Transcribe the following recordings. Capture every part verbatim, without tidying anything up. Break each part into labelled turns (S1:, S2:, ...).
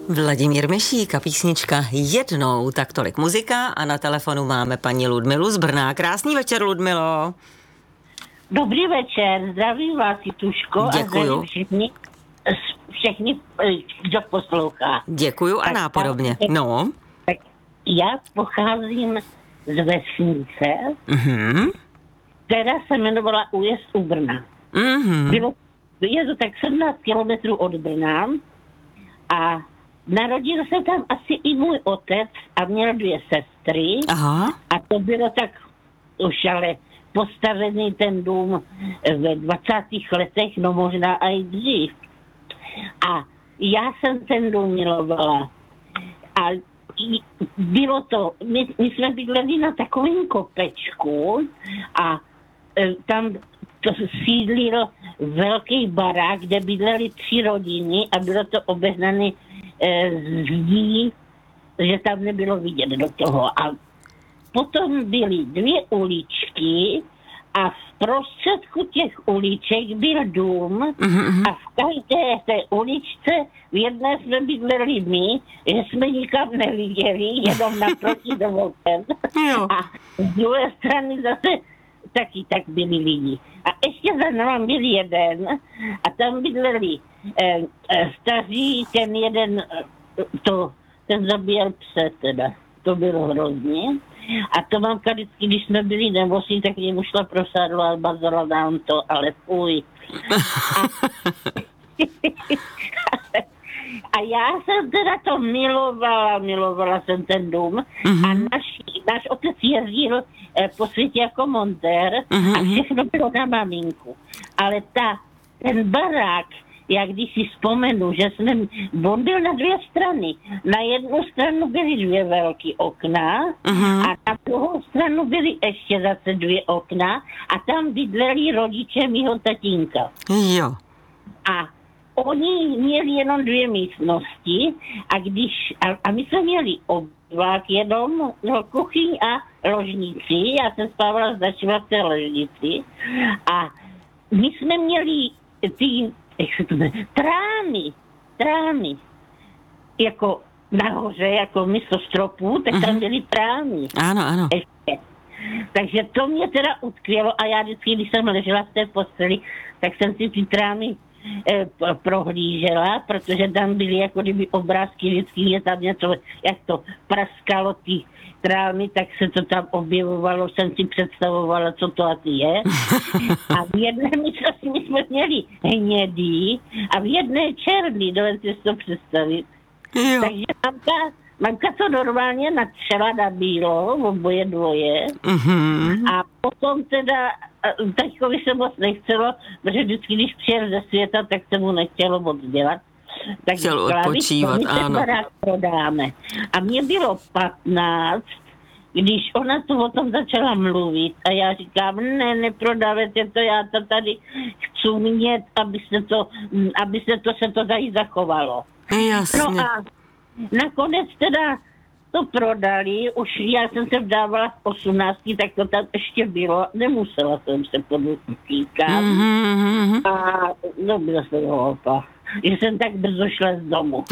S1: Vladimír Mešík a písnička Jednou, tak tolik muzika a na telefonu máme paní Ludmilu z Brna. Krásný večer, Ludmilo.
S2: Dobrý večer, zdravím vás, Jituško.
S1: Děkuju.
S2: A zdravím všichni, všechny, kdo poslouchá.
S1: Děkuju a nápodobně. No.
S2: Tak já pocházím z vesnice,
S1: Mhm.
S2: která se jmenovala Újezd u Brna.
S1: Mhm.
S2: Bylo, je to tak sedmnáct kilometrů od Brna a narodil se tam asi i můj otec a měl dvě sestry.
S1: Aha.
S2: A to bylo tak už ale postavený ten dům ve dvacátých letech, no možná i dřív. A já jsem ten dům milovala. A bylo to, my, my jsme bydleli na takovém kopečku a e, tam to sídlil velký barák, kde bydleli tři rodiny a bylo to obehnané e, zdí, že tam nebylo vidět do toho. A potom byly dvě uličky a v prostředku těch uliček byl dům
S1: Mhm.
S2: a v každé té uličce v jedné jsme bydleli my, že jsme nikam neviděli, jenom naproti domovem.
S1: Jo.
S2: A z druhé strany zase taky tak byli lidi. A ještě za námi byl jeden a tam bydleli eh, eh, staří, ten jeden, eh, to, ten zabíjel pse teda. To bylo hrozně. A to mamka vždycky, když jsme byli nemocní, tak němu šla prosádlo a bazala nám to, ale fuj. A, a já jsem teda to milovala, milovala jsem ten dům. Mm-hmm. A naš, náš otec jezdil eh, po světě jako montér mm-hmm. a všechno bylo na maminku. Ale ta, ten barák, jak když si vzpomenu, že jsme, on byl na dvě strany. Na jednu stranu byly dvě velké okna uh-huh. a na druhou stranu byly ještě zase dvě okna a tam bydleli rodiče mýho tatínka.
S1: Jo.
S2: A oni měli jenom dvě místnosti a když, a, a my jsme měli obývák jenom, no, kuchyň a ložnici. Já jsem spávala značila v té ložnici a my jsme měli ty jak se to jmenuje, trámy, trámy, jako nahoře, jako místo stropů, tak tam byly trámy.
S1: Ano, ano.
S2: Ještě. Takže to mě teda utkvělo a já vždycky, když jsem ležela v té posteli, tak jsem si ty trámy eh, prohlížela, protože tam byly jako kdyby obrázky, vždycky je tam něco, jak to praskalo ty trámy, tak se to tam objevovalo, jsem si představovala, co to asi je. A v jedné místnosti my jsme měli hnědý a v jedné černý, dovedete si to představit.
S1: Jo.
S2: Takže mamka, mamka to normálně natřela na bílo, oboje dvoje.
S1: Mhm.
S2: A potom teda, taťkovi se moc nechcelo, protože vždycky, když přijel ze světa, tak se mu nechtělo moc dělat. Tak
S1: Chtěl odpočívat,
S2: my ten
S1: ano.
S2: barák prodáme. A mně bylo patnáct, když ona to o tom začala mluvit a já říkám, ne, neprodávajte to, já to tady chci mít, aby se to, aby se to, se to tady zachovalo.
S1: Jasně.
S2: No a nakonec teda to prodali, už já jsem se vdávala v osmnácti, tak to tam ještě bylo, nemusela jsem se podotýkat.
S1: Mhm.
S2: A no, byla jsem hloupá, že jsem tak brzo šla z domu.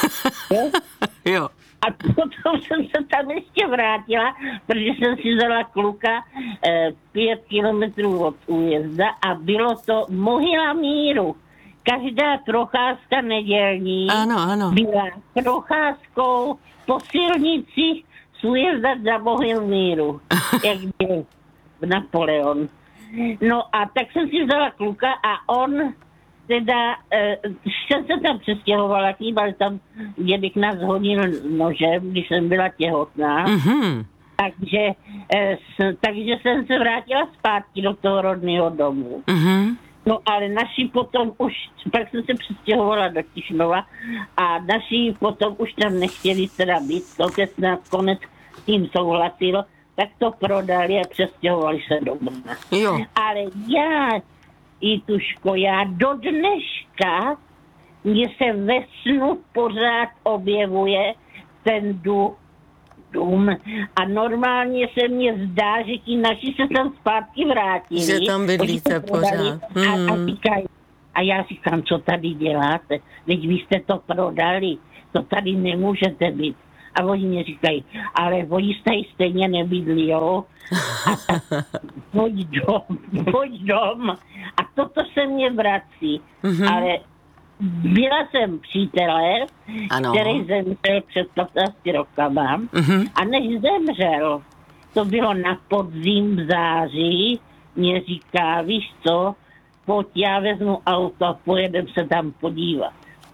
S1: Jo.
S2: A potom jsem se tam ještě vrátila, protože jsem si vzala kluka eh, pět kilometrů od újezda a bylo to Mohyla míru. Každá procházka nedělní
S1: Ano, ano.
S2: byla procházkou po silnici z újezda za Mohyl míru, jak byl Napoleon. No a tak jsem si vzala kluka a on teda, eh, jsem se tam přestěhovala, kýbal tam, kde bych nás hodil nožem, když jsem byla těhotná.
S1: Mhm.
S2: Takže, eh, s, takže jsem se vrátila zpátky do toho rodného domu.
S1: Mhm.
S2: No ale naši potom už, pak jsem se přestěhovala do Tišnova a naši potom už tam nechtěli teda být, to teď nakonec s tím souhlasilo, tak to prodali a přestěhovali se do Brna.
S1: Jo.
S2: Ale já, Jituško, já do dneška mně se ve snu pořád objevuje ten dům, dům a normálně se mně zdá, že ti naši se tam zpátky vrátili.
S1: Že tam bydlíte pořád.
S2: A, a
S1: Hmm.
S2: říkají, A já říkám, co tady děláte? Teď vy jste to prodali, to tady nemůžete být. A oni mi říkají, ale oni tady stejně nebydlí, jo? A, pojď dom, pojď dom. A toto se mě vrací. Mm-hmm. Ale byla jsem přítelé, ano. který zemřel před patnácti rokama. Mm-hmm. A než zemřel, to bylo na podzim v září, mě říká, víš co, pojď, já vezmu auto a pojedem se tam podívat.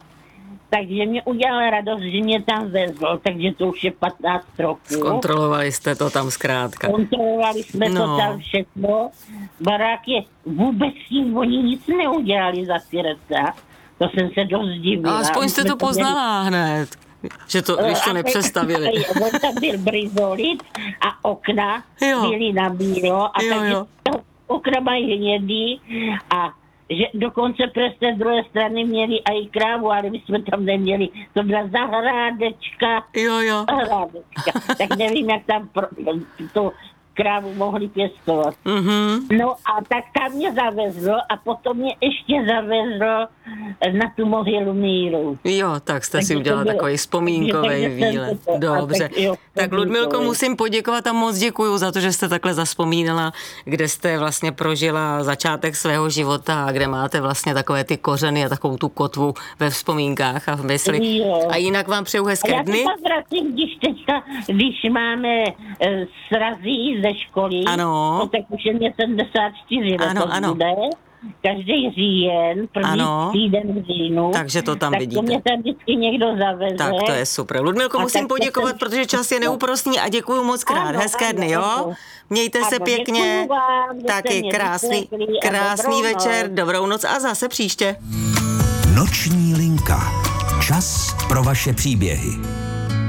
S2: Takže mě udělala radost, že mě tam vezl, takže to už je patnáct roků.
S1: Zkontrolovali jste to tam zkrátka.
S2: Kontrolovali jsme no. to tam všechno. Barák je vůbec tím, oni nic neudělali za ty reta. To jsem se dost divila.
S1: A aspoň jste to poznala měli... hned, že to, když to nepřestavili.
S2: On tam byl brizolit a okna
S1: jo.
S2: byly na bílo a
S1: jo,
S2: takže
S1: jo.
S2: okna mají hnědý a že dokonce přes té druhé strany měli i krávu, ale my jsme tam neměli. To byla zahrádečka.
S1: Jo, jo.
S2: Zahrádečka. Tak nevím, jak tam pro, to krávu mohli pěstovat. Mm-hmm. No a tak tam mě zavezlo a potom mě ještě zavezlo na tu mohylu míru.
S1: Jo, tak jste tak si udělala takový vzpomínkový výlet. Dobře. Tak, jo, tak Ludmilko, musím poděkovat a moc děkuju za to, že jste takhle zavzpomínala, kde jste vlastně prožila začátek svého života a kde máte vlastně takové ty kořeny a takovou tu kotvu ve vzpomínkách a v mysli. Jo. A jinak vám přeju hezké
S2: já
S1: dny.
S2: Já se vracím, když teďka, když máme e, srazí ze školy,
S1: ano.
S2: no, tak už je mě sedmdesát čtyři
S1: ano, ano.
S2: bude. Každý říjen, první týden v říjnu.
S1: Takže to tam
S2: tak
S1: vidíte.
S2: Tak to mě tam vždycky někdo zaveze.
S1: Tak to je super. Ludmilko, a musím poděkovat, jsem... protože čas je neúprosný a děkuju moc krát. Ano, Hezké ano, dny, jo? Ano. Mějte ano, se pěkně.
S2: Vám,
S1: taky krásný, krásný večer, noc. Dobrou noc a zase příště.
S3: Noční linka. Čas pro vaše příběhy.